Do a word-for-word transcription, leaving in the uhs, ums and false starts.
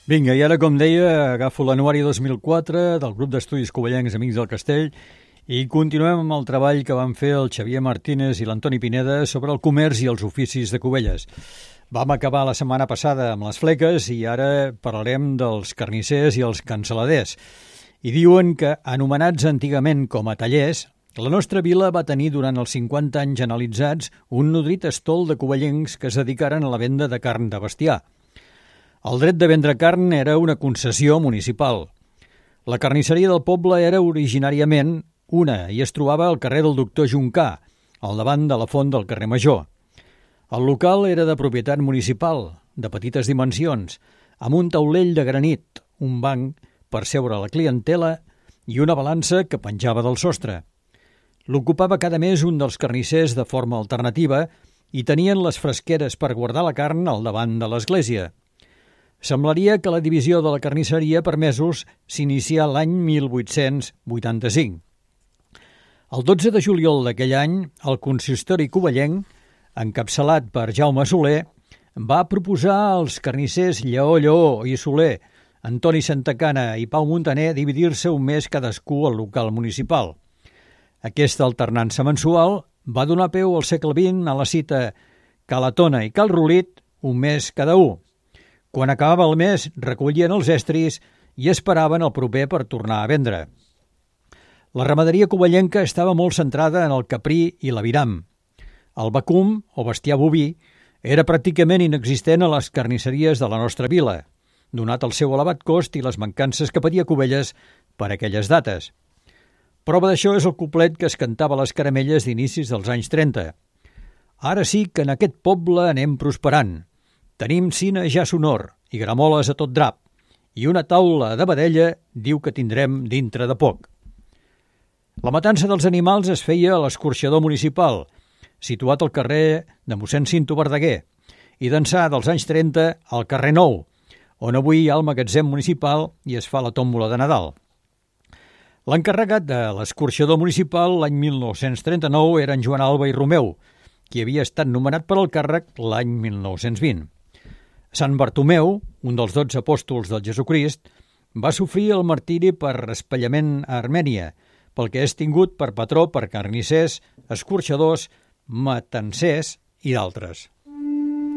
Vinga, i ara, com deia, agafo l'anuari dos mil quatre del grup d'estudis covellencs Amics del Castell i continuem amb el treball que van fer el Xavier Martínez i l'Antoni Pineda sobre el comerç i els oficis de Cubelles. Vam acabar la setmana passada amb les fleques i ara parlarem dels carnissers i els cansaladers. I diuen que, anomenats antigament com a tallers, la nostra vila va tenir durant els cinquanta anys analitzats un nodrit estol de covellencs que es dedicaren a la venda de carn de bestiar. El dret de vendre carn era una concessió municipal. La carnisseria del poble era originàriament una i es trobava al carrer del Doctor Juncà, al davant de la font del carrer Major. El local era de propietat municipal, de petites dimensions, amb un taulell de granit, un banc per seure la clientela i una balança que penjava del sostre. L'ocupava cada mes un dels carnissers de forma alternativa i tenien les fresqueres per guardar la carn al davant de l'església. Semblaria que la divisió de la carnisseria per mesos s'inicià l'any mil vuit-cents vuitanta-cinc. El dotze de juliol d'aquell any, el consistori covellenc, encapçalat per Jaume Soler, va proposar als carnissers Lleó Lleó i Soler, Antoni Santacana i Pau Montaner dividir-se un mes cadascú al local municipal. Aquesta alternança mensual va donar peu al segle vint a la cita Calatona i Cal Rolit, un mes cada un. Quan acabava el mes, recollien els estris i esperaven el proper per tornar a vendre. La ramaderia covellenca estava molt centrada en el caprí i l'aviram. El vacum, o bestiar boví, era pràcticament inexistent a les carnisseries de la nostra vila, donat el seu elevat cost i les mancances que patia Cubelles per aquelles dates. Prova d'això és el cuplet que es cantava a les caramelles d'inicis dels anys trenta. Ara sí que en aquest poble anem prosperant. Tenim cine ja sonor i gramoles a tot drap, i una taula de vedella diu que tindrem dintre de poc. La matança dels animals es feia a l'escorxador municipal, situat al carrer de mossèn Cinto Verdaguer, i d'ençà dels anys trenta al carrer Nou, on avui hi ha el magatzem municipal i es fa la tòmbola de Nadal. L'encarregat de l'escorxador municipal l'any mil nou-cents trenta-nou era en Joan Alba i Romeu, qui havia estat nomenat per al càrrec l'any mil nou-cents vint. Sant Bartomeu, un dels dotze apòstols del Jesucrist, va sofrir el martiri per espellament a Armènia, pel que és tingut per patró per carnissers, escorxadors, matancers i d'altres.